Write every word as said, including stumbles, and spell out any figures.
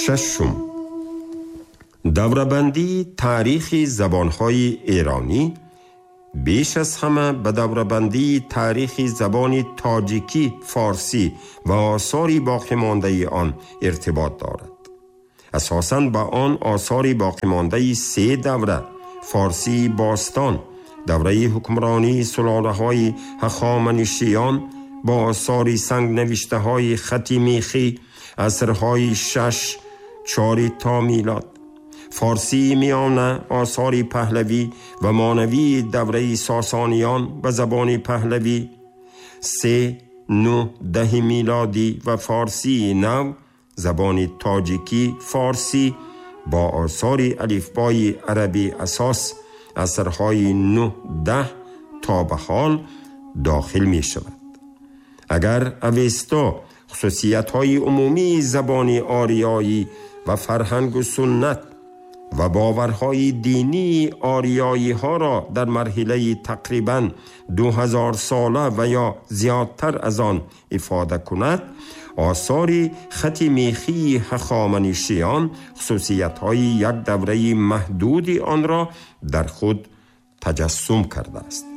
ششم، دوره‌بندی تاریخ زبان‌های ایرانی بیش از همه به دوره‌بندی تاریخ زبان تاجیکی، فارسی و آثار باقی مانده آن ارتباط دارد. اساساً به آن آثار باقی مانده سه دوره، فارسی باستان، دوره حکمرانی سلاله‌های هخامنشیان با آثار سنگ نوشته های خطی میخی، عصرهای شش چاری تا میلاد، فارسی میانه آثار پهلوی و مانوی دوره ساسانیان و زبان پهلوی، سه نو ده میلادی و فارسی نو زبان تاجیکی فارسی با آثار الفبای عربی اساس عصرهای نه ده تا به حال داخل می شود. اگر اوستا خصوصیت‌های عمومی زبان آریایی و فرهنگ و سنت و باورهای دینی آریایی ها را در مرحله تقریباً دو هزار ساله و یا زیادتر از آن افاده کند، آثار خط میخی هخامنشیان خصوصیت‌های یک دوره محدودی آن را در خود تجسم کرده است.